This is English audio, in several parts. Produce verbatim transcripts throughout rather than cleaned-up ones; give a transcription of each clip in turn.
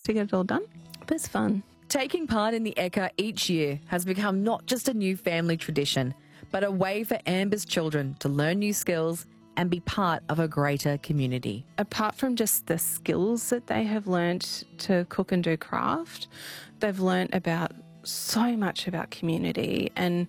to get it all done. But it's fun. Taking part in the Ekka each year has become not just a new family tradition, but a way for Amber's children to learn new skills and be part of a greater community. Apart from just the skills that they have learnt to cook and do craft, they've learnt about so much about community and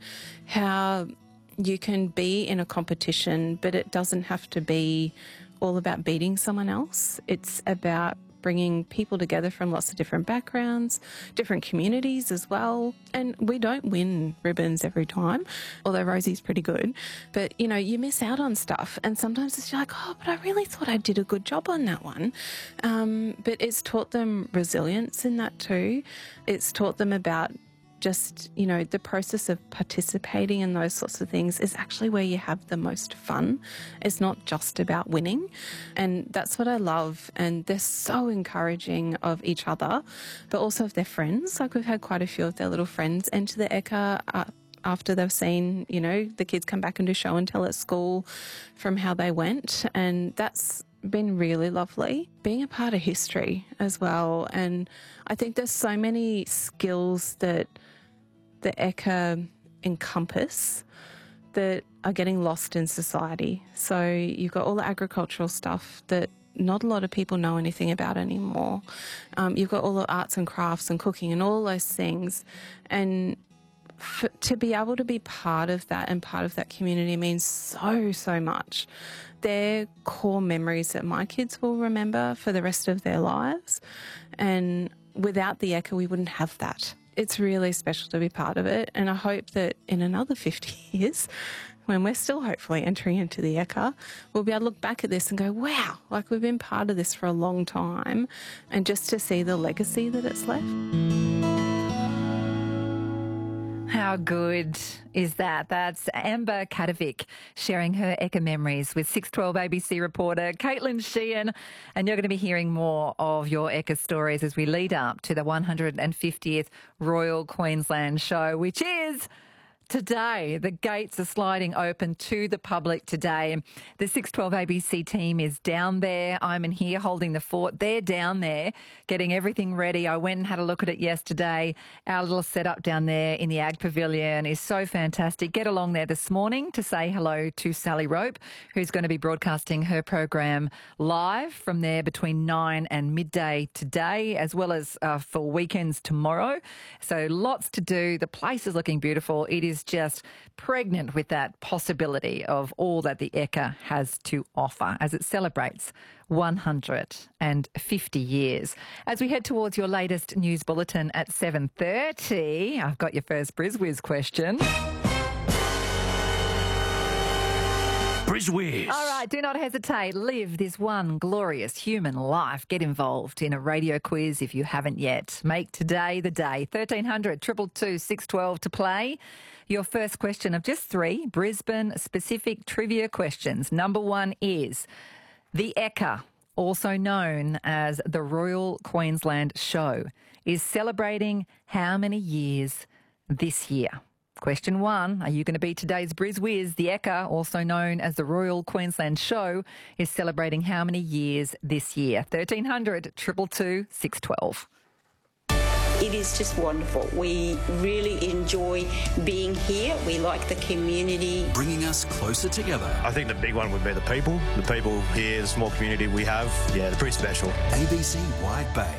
how you can be in a competition, but it doesn't have to be all about beating someone else. It's about bringing people together from lots of different backgrounds, different communities as well. And we don't win ribbons every time, although Rosie's pretty good. But, you know, you miss out on stuff. And sometimes it's like, oh, but I really thought I did a good job on that one. Um, but it's taught them resilience in that too. It's taught them about just, you know, the process of participating in those sorts of things is actually where you have the most fun. It's not just about winning. And that's what I love. And they're so encouraging of each other, but also of their friends. Like we've had quite a few of their little friends enter the Ekka uh, after they've seen, you know, the kids come back and do show and tell at school from how they went. And that's been really lovely. Being a part of history as well. And I think there's so many skills that the Ekka encompass that are getting lost in society. So you've got all the agricultural stuff that not a lot of people know anything about anymore. Um, you've got all the arts and crafts and cooking and all those things. And for, to be able to be part of that and part of that community means so, so much. They're core memories that my kids will remember for the rest of their lives. And without the Ekka, we wouldn't have that. It's really special to be part of it. And I hope that in another fifty years, when we're still hopefully entering into the Ekka, we'll be able to look back at this and go, wow, like we've been part of this for a long time. And just to see the legacy that it's left. How good is that? That's Amber Kadovic sharing her Ekka memories with six twelve A B C reporter Caitlin Sheehan. And you're going to be hearing more of your Ekka stories as we lead up to the one hundred fiftieth Royal Queensland Show, which is today. The gates are sliding open to the public today. The six twelve A B C team is down there. I'm in here holding the fort. They're down there getting everything ready. I went and had a look at it yesterday. Our little setup down there in the Ag Pavilion is so fantastic. Get along there this morning to say hello to Sally Rope, who's going to be broadcasting her program live from there between nine and midday today, as well as uh, for weekends tomorrow. So lots to do. The place is looking beautiful. It is just pregnant with that possibility of all that the Ekka has to offer as it celebrates one hundred fifty years. As we head towards your latest news bulletin at seven thirty, I've got your first BrizWhiz question. BrizWhiz. All right, do not hesitate. Live this one glorious human life. Get involved in a radio quiz if you haven't yet. Make today the day. thirteen hundred, two two two, six one two to play. Your first question of just three Brisbane-specific trivia questions. Number one is, the Ekka, also known as the Royal Queensland Show, is celebrating how many years this year? Question one, are you going to be today's BrizWhiz? The Ekka, also known as the Royal Queensland Show, is celebrating how many years this year? thirteen hundred, two two two, six one two. It is just wonderful. We really enjoy being here. We like the community. Bringing us closer together. I think the big one would be the people. The people here, the small community we have, yeah, they're pretty special. A B C Wide Bay.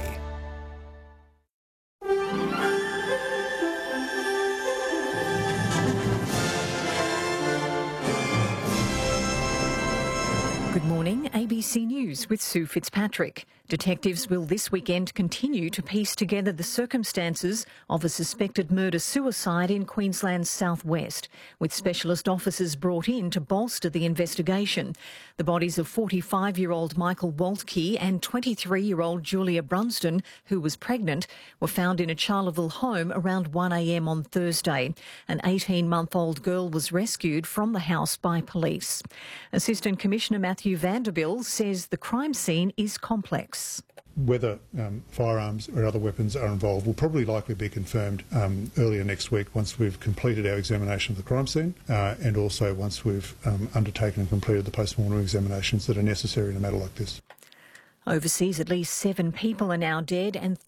Good morning, A B C News with Sue Fitzpatrick. Detectives will this weekend continue to piece together the circumstances of a suspected murder-suicide in Queensland's southwest, with specialist officers brought in to bolster the investigation. The bodies of forty-five-year-old Michael Waltke and twenty-three-year-old Julia Brunston, who was pregnant, were found in a Charleville home around one a m on Thursday. An eighteen-month-old girl was rescued from the house by police. Assistant Commissioner Matthew Vanderbilt says the crime scene is complex. Whether um, firearms or other weapons are involved will probably likely be confirmed um, earlier next week once we've completed our examination of the crime scene uh, and also once we've um, undertaken and completed the post-mortem examinations that are necessary in a matter like this. Overseas, at least seven people are now dead and